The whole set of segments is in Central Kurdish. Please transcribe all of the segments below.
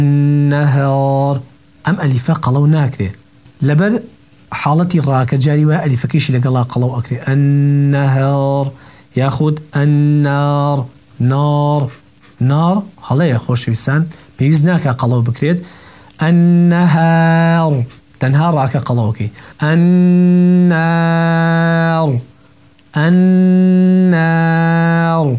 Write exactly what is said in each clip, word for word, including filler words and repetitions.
النهار أم ألفا قلو ناكري لبر حالتي راكة جاري وألفا كيشي لقلا قلو أكري النهار ياخد النار نار نار هلا يا خوش ويسان بيوزناك قلو بكريد النهار تنهار راكة قلوكي النار النار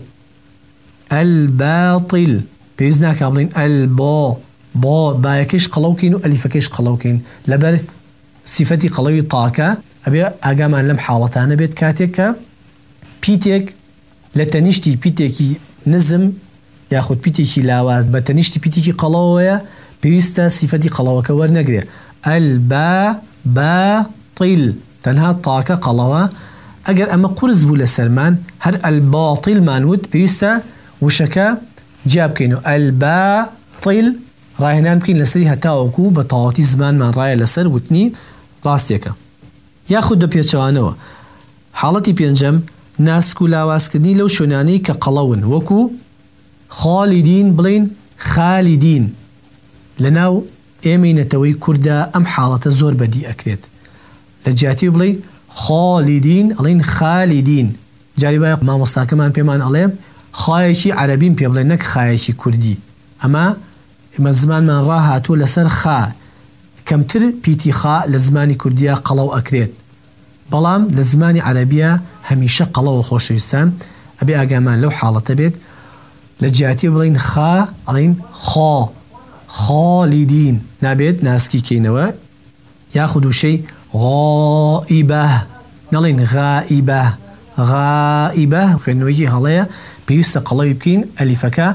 الباطل بيوزناك بلين البا با بايكيش قلوكين وألفكيش قلوكين لبر صفتي قلوي طاكة أبي أقام لم حالتان بيت كاتيك بيتك لتنشتي بيتكي نزم ياخد بيتكي لاواز بتنشتي بيتكي قلوية بيستا صفتي قلوك ورنقري البا باطل تنها طاكة قلوة أجر أما قرز بولا سلمان هر الباطل مانود بيستا وشكا جاب كينو الباطل راهنان بكين لسري هتاوكو بطاوتي زمان من راي لسر وتني راستيكا ياخد دو بيتشوانو حالتي بينجم ناسكو لاواسكدني لو شوناني كقلون وكو خالدين بلين خالدين لناو ايمين توي كردا ام حالة زور بدي اكريت لجاتي بلي خالدين الين خالدين جاري بايق ما مستاكمان بيمان عليهم خايشي عربين بيبلينك خايشي كردي اما من زمان من راهاتو لسر خا كمتر بيتي خا لزماني كردية قلو أكريت بلام لزماني عربية هميشة قلو خوشويستان أبي أقامان لو حالة بيت لجاتي بلين خا علين خا خالدين نابيت ناسكي كينوا ياخدو شيء غائبة نلين غائبة غائبة خنويجي هلايا بيوستا قلو يبكين ألفكا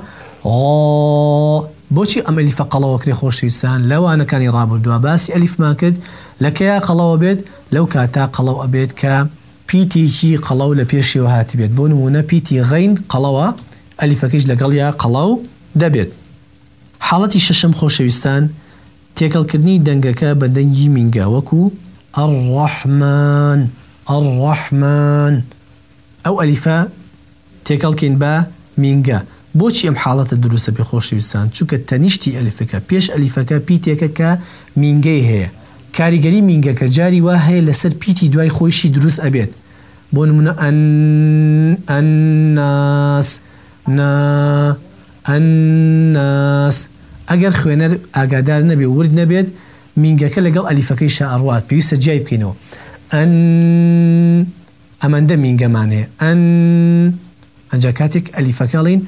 غا بوشي أم ألف قلوة كري خوش ويسان لو أنا كان يرابط دوا باسي ألف ما كد لكيا قلوة بيت لو كاتا قلوة بيت كا بيتي شي قلوة لبيشي وهاتي بيت بونمونا بيتي غين قلوة ألف كيج لقليا قلوة دبيت حالتي ششم خوش ويسان تيكال كرني دنگكا بدنجي منگا وكو الرحمن الرحمن أو ألفا تيكال كين با منگا بۆچی ئەم حاڵەتە دروستە بێ خۆشەویستان چونکە تەنیشتی ئەلیفەکە پێش ئەلیفەکە پیتێکە کە مینگەی هەیە کاریگەری مینگەکە جاری وا هەیە لەسەر پیتی دوای خۆیشی دروست ئەبێت بۆ نمونە ئەنناس نا ئەنناس ئەگەر خوێنەر ئاگادار نەبێ ورد نەبێت مینگەکە لەگەڵ ئەلیفەکەی شەئەڕوات پێویستە جای بکەینەوە ئەن ئەمەندە مینگەمان هەیە ئەن ئەنجا کاتێک ئەلیفەکەڵین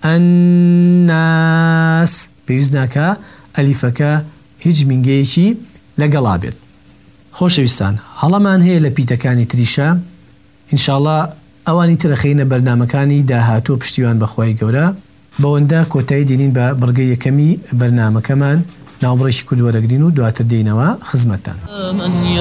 الناس بيوز ناكا ألفكا هج من جيشي لقلا بيت خوشويستان هلا من هي لبيتكاني تريشا إن شاء الله أواني ترخينا برنامجاني داهاتو بشتيوان بخواي جورا بوندا كوتاي دينين ببرقية كمي برنامج كمان نعمرش كل ورقدينو دواتر دينوا خزمتان